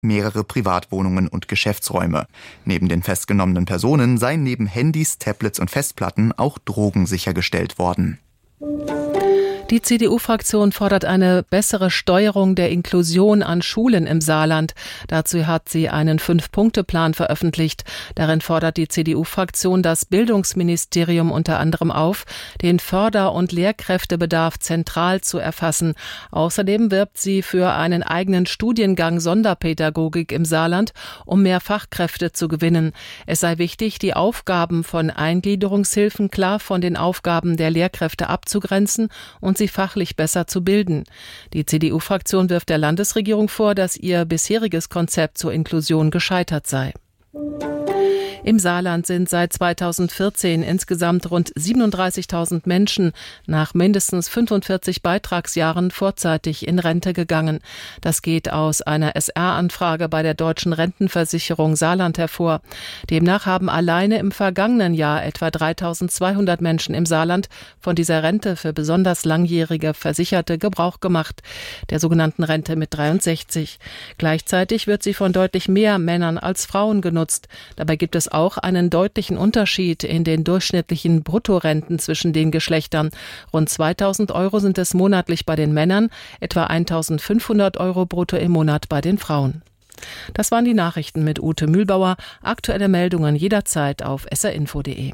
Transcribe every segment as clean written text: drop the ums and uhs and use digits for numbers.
mehrere Privatwohnungen und Geschäftsräume. Neben den festgenommenen Personen seien neben Handys, Tablets und Festplatten auch Drogen sichergestellt worden. Die CDU-Fraktion fordert eine bessere Steuerung der Inklusion an Schulen im Saarland. Dazu hat sie einen 5-Punkte-Plan veröffentlicht. Darin fordert die CDU-Fraktion das Bildungsministerium unter anderem auf, den Förder- und Lehrkräftebedarf zentral zu erfassen. Außerdem wirbt sie für einen eigenen Studiengang Sonderpädagogik im Saarland, um mehr Fachkräfte zu gewinnen. Es sei wichtig, die Aufgaben von Eingliederungshilfen klar von den Aufgaben der Lehrkräfte abzugrenzen und sie fachlich besser zu bilden. Die CDU-Fraktion wirft der Landesregierung vor, dass ihr bisheriges Konzept zur Inklusion gescheitert sei. Im Saarland sind seit 2014 insgesamt rund 37.000 Menschen nach mindestens 45 Beitragsjahren vorzeitig in Rente gegangen. Das geht aus einer SR-Anfrage bei der Deutschen Rentenversicherung Saarland hervor. Demnach haben alleine im vergangenen Jahr etwa 3.200 Menschen im Saarland von dieser Rente für besonders langjährige Versicherte Gebrauch gemacht, der sogenannten Rente mit 63. Gleichzeitig wird sie von deutlich mehr Männern als Frauen genutzt. Dabei gibt es auch einen deutlichen Unterschied in den durchschnittlichen Bruttorenten zwischen den Geschlechtern. Rund 2.000 € sind es monatlich bei den Männern, etwa 1.500 € brutto im Monat bei den Frauen. Das waren die Nachrichten mit Ute Mühlbauer. Aktuelle Meldungen jederzeit auf srinfo.de.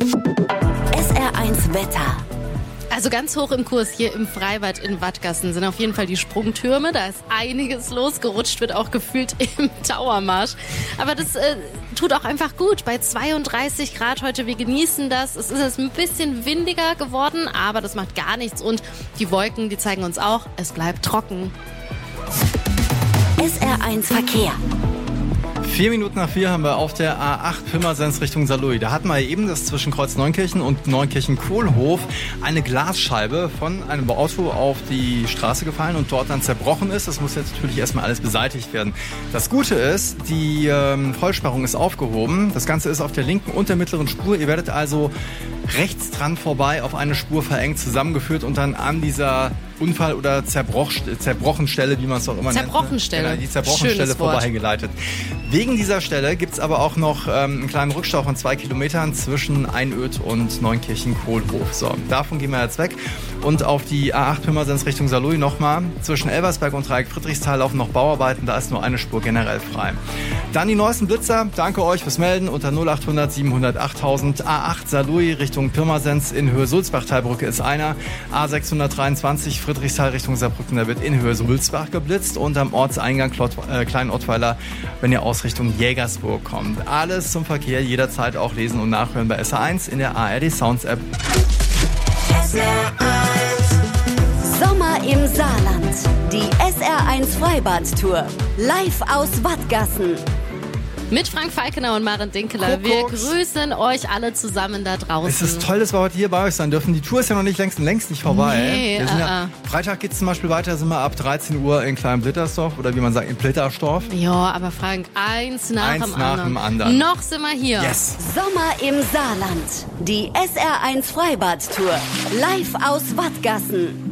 SR1 Wetter. Also ganz hoch im Kurs hier im Freibad in Wattgassen sind auf jeden Fall die Sprungtürme. Da ist einiges los. Gerutscht wird auch gefühlt im Dauermarsch. Aber das tut auch einfach gut. Bei 32 Grad heute, wir genießen das. Es ist jetzt ein bisschen windiger geworden, aber das macht gar nichts. Und die Wolken, die zeigen uns auch, es bleibt trocken. SR1 Verkehr. 4 Minuten nach 4 haben wir auf der A8 Pirmasens Richtung Saarlouis. Da hatten wir eben das zwischen Kreuz Neunkirchen und Neunkirchen-Kohlhof eine Glasscheibe von einem Auto auf die Straße gefallen und dort dann zerbrochen ist. Das muss jetzt natürlich erstmal alles beseitigt werden. Das Gute ist, die Vollsperrung ist aufgehoben. Das Ganze ist auf der linken und der mittleren Spur. Ihr werdet also rechts dran vorbei auf eine Spur verengt zusammengeführt und dann an dieser Unfall- oder Zerbrochenstelle, wie man es auch immer nennt. Zerbrochenstelle. Genau, die Zerbrochenstelle vorbeigeleitet. Wegen dieser Stelle gibt es aber auch noch einen kleinen Rückstau von 2 Kilometern zwischen Einöd und Neunkirchen-Kohlhof. So, davon gehen wir jetzt weg. Und auf die A8 Pirmasens Richtung Saarlouis nochmal. Zwischen Elversberg und Dreieck Friedrichsthal laufen noch Bauarbeiten. Da ist nur eine Spur generell frei. Dann die neuesten Blitzer. Danke euch fürs Melden unter 0800 700 8000. A8 Saarlouis Richtung Pirmasens in Höhe Sulzbach-Talbrücke ist einer. A623 Friedrichsthal Richtung Saarbrücken, da wird in Höhe Sulzbach geblitzt. Und am Ortseingang Klein-Ottweiler, wenn ihr aus Richtung Jägersburg kommt. Alles zum Verkehr jederzeit auch lesen und nachhören bei SR1 in der ARD Sounds App. Sommer im Saarland. Die SR1 Freibad-Tour. Live aus Wattgassen. Mit Frank Falkenau und Maren Dinkeler. Wir grüßen euch alle zusammen da draußen. Es ist toll, dass wir heute hier bei euch sein dürfen. Die Tour ist ja noch nicht längst nicht vorbei. Nee, Freitag geht es zum Beispiel weiter, sind wir ab 13 Uhr in Klein-Blittersdorf oder wie man sagt, in Blittersdorf. Ja, aber Frank, eins nach dem anderen. Noch sind wir hier. Yes. Sommer im Saarland. Die SR1 Freibad-Tour. Live aus Wattgassen.